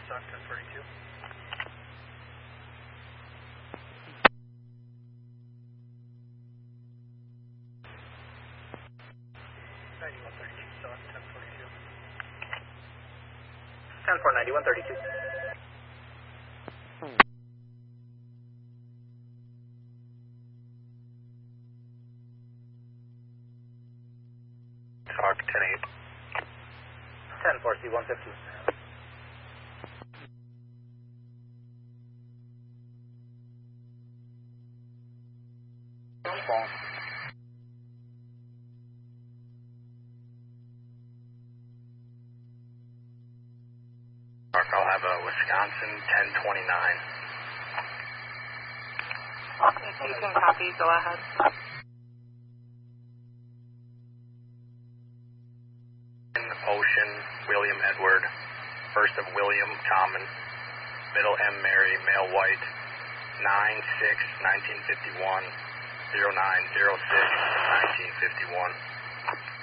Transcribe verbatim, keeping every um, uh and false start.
stock ten forty-two. ninety-one thirty-two stock ten forty-two. ten four, ninety-one thirty-two. Talk ten eight. ten four, C one fifty. Phone. Mark, I'll have a Wisconsin ten twenty-nine. You can copy, go ahead. Ocean, William Edward, first of William, common, middle M Mary, male white, nine six nineteen fifty-one, zero nine zero six nineteen fifty-one.